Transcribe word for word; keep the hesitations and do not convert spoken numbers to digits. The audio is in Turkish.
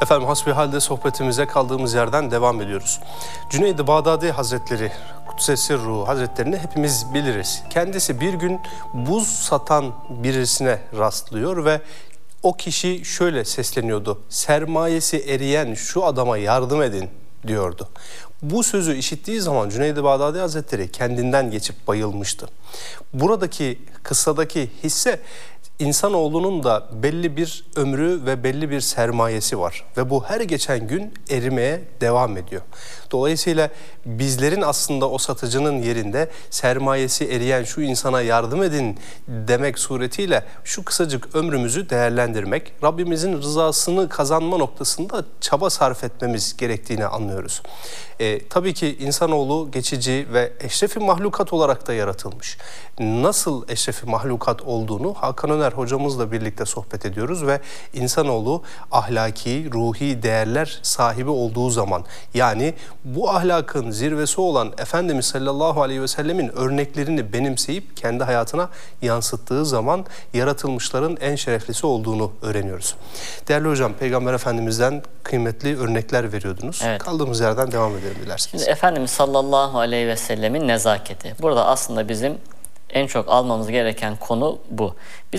Efendim hasbihalde sohbetimize kaldığımız yerden devam ediyoruz. Cüneyd-i Bağdadi Hazretleri, Kudsesi Ruhu Hazretlerini hepimiz biliriz. Kendisi bir gün buz satan birisine rastlıyor ve o kişi şöyle sesleniyordu: sermayesi eriyen şu adama yardım edin diyordu. Bu sözü işittiği zaman Cüneyd-i Bağdadi Hazretleri kendinden geçip bayılmıştı. Buradaki kıssadaki hisse, İnsanoğlunun da belli bir ömrü ve belli bir sermayesi var ve bu her geçen gün erimeye devam ediyor. Dolayısıyla bizlerin aslında o satıcının yerinde sermayesi eriyen şu insana yardım edin demek suretiyle şu kısacık ömrümüzü değerlendirmek, Rabbimizin rızasını kazanma noktasında çaba sarf etmemiz gerektiğini anlıyoruz. E, tabii ki insanoğlu geçici ve eşrefi mahlukat olarak da yaratılmış. Nasıl eşrefi mahlukat olduğunu Hakan Öner hocamızla birlikte sohbet ediyoruz ve insanoğlu ahlaki, ruhi değerler sahibi olduğu zaman, yani bu ahlakın zirvesi olan Efendimiz sallallahu aleyhi ve sellemin örneklerini benimseyip kendi hayatına yansıttığı zaman yaratılmışların en şereflisi olduğunu öğreniyoruz. Değerli hocam, Peygamber Efendimiz'den kıymetli örnekler veriyordunuz. Evet. Kaldığımız yerden devam edelim dilerseniz. Şimdi Efendimiz sallallahu aleyhi ve sellemin nezaketi. Burada aslında bizim en çok almamız gereken konu bu. Biz